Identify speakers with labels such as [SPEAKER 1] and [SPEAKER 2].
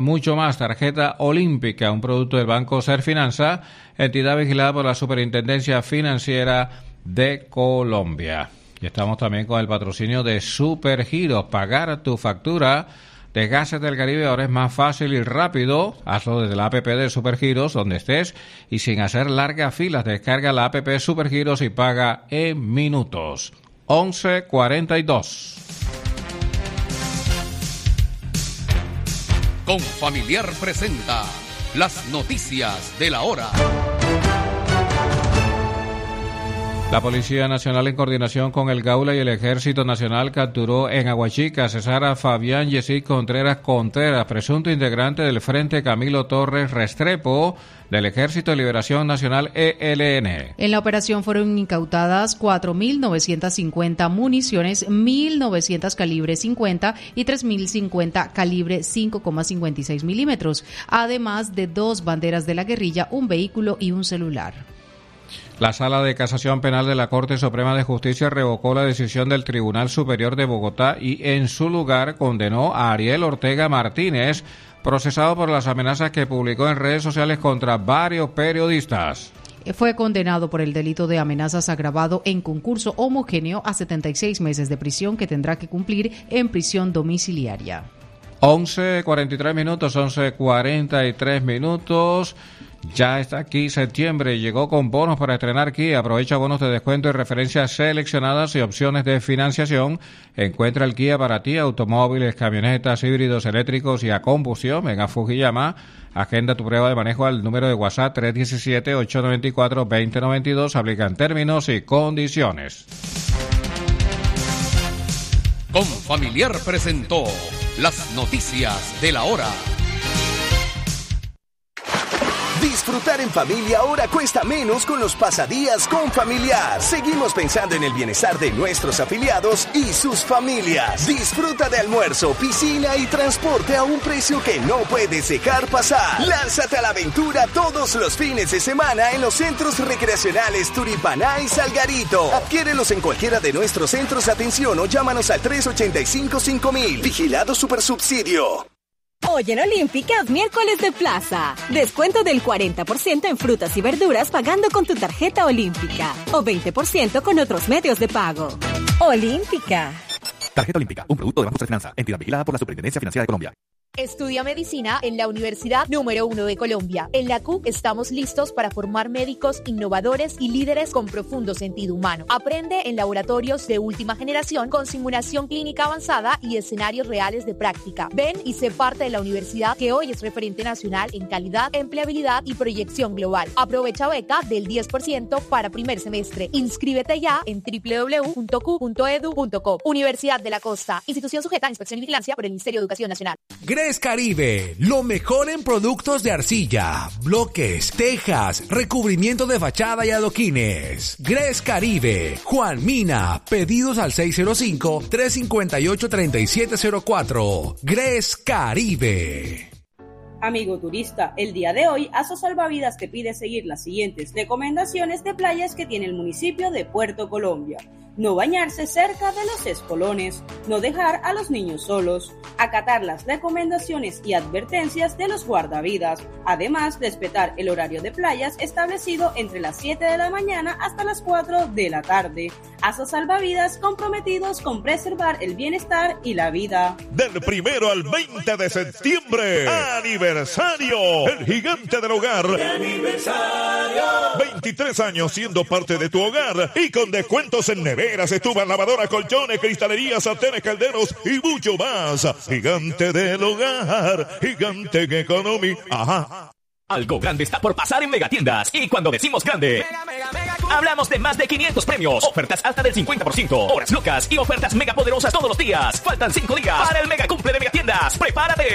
[SPEAKER 1] Mucho más, tarjeta olímpica, un producto del Banco Serfinanza, entidad vigilada por la Superintendencia Financiera de Colombia. Y estamos también con el patrocinio de Supergiros. Pagar tu factura de Gases del Caribe ahora es más fácil y rápido. Hazlo desde la app de Supergiros, donde estés, y sin hacer largas filas. Descarga la app Supergiros y paga en minutos. 11:42.
[SPEAKER 2] Confamiliar presenta las noticias de la hora.
[SPEAKER 1] La Policía Nacional, en coordinación con el Gaula y el Ejército Nacional, capturó en Aguachica a Cesar Fabián Yesí Contreras, presunto integrante del Frente Camilo Torres Restrepo del Ejército de Liberación Nacional ELN.
[SPEAKER 3] En la operación fueron incautadas 4.950 municiones, 1.900 calibre 50 y 3.050 calibre 5,56 milímetros, además de 2 banderas de la guerrilla, un vehículo y un celular.
[SPEAKER 1] La Sala de Casación Penal de la Corte Suprema de Justicia revocó la decisión del Tribunal Superior de Bogotá y en su lugar condenó a Ariel Ortega Martínez, procesado por las amenazas que publicó en redes sociales contra varios periodistas.
[SPEAKER 3] Fue condenado por el delito de amenazas agravado en concurso homogéneo a 76 meses de prisión que tendrá que cumplir en prisión domiciliaria.
[SPEAKER 1] 11:43 minutos. Ya está aquí septiembre, llegó con bonos para estrenar Kia. Aprovecha bonos de descuento y referencias seleccionadas y opciones de financiación. Encuentra el Kia para ti, automóviles, camionetas, híbridos, eléctricos y a combustión. Venga, Fujiyama. Agenda tu prueba de manejo al número de WhatsApp 317-894-2092. Aplican términos y condiciones.
[SPEAKER 2] Confamiliar presentó las noticias de la hora.
[SPEAKER 4] Disfrutar en familia ahora cuesta menos con los pasadías Confamiliar. Seguimos pensando en el bienestar de nuestros afiliados y sus familias. Disfruta de almuerzo, piscina y transporte a un precio que no puedes dejar pasar. Lánzate a la aventura todos los fines de semana en los centros recreacionales Turipaná y Salgarito. Adquiérelos en cualquiera de nuestros centros de atención o llámanos al 385-5000. Vigilado Supersubsidio.
[SPEAKER 5] Hoy en Olímpica, miércoles de plaza. Descuento del 40% en frutas y verduras pagando con tu tarjeta Olímpica. O 20% con otros medios de pago. Olímpica.
[SPEAKER 6] Tarjeta Olímpica, un producto de Banco Serfinanza, entidad vigilada por la Superintendencia Financiera de Colombia.
[SPEAKER 7] Estudia medicina en la Universidad número 1 de Colombia. En la CUC estamos listos para formar médicos innovadores y líderes con profundo sentido humano. Aprende en laboratorios de última generación con simulación clínica avanzada y escenarios reales de práctica. Ven y sé parte de la universidad que hoy es referente nacional en calidad, empleabilidad y proyección global. Aprovecha beca del 10% para primer semestre. Inscríbete ya en www.cu.edu.co. Universidad de la Costa. Institución sujeta a inspección y vigilancia por el Ministerio de Educación Nacional.
[SPEAKER 8] Gres Caribe, lo mejor en productos de arcilla, bloques, tejas, recubrimiento de fachada y adoquines. Gres Caribe, Juan Mina, pedidos al 605-358-3704. Gres Caribe.
[SPEAKER 9] Amigo turista, el día de hoy Aso Salvavidas te pide seguir las siguientes recomendaciones de playas que tiene el municipio de Puerto Colombia. No bañarse cerca de los espolones, no dejar a los niños solos, acatar las recomendaciones y advertencias de los guardavidas, además respetar el horario de playas establecido entre las 7 de la mañana hasta las 4 de la tarde. Aso Salvavidas, comprometidos con preservar el bienestar y la vida.
[SPEAKER 10] Del 1 al 20 de septiembre, aniversario, el gigante del hogar. ¡Aniversario! 23 años siendo parte de tu hogar y con descuentos en neveras, estufas, lavadoras, colchones, cristalerías, sartenes, calderos y mucho más. Gigante del hogar, gigante en economía. Ajá.
[SPEAKER 11] Algo grande está por pasar en Megatiendas. Y cuando decimos grande, hablamos de más de 500 premios, ofertas hasta del 50%, horas locas y ofertas mega poderosas todos los días. Faltan 5 días para el mega cumple de Megatiendas. ¡Prepárate!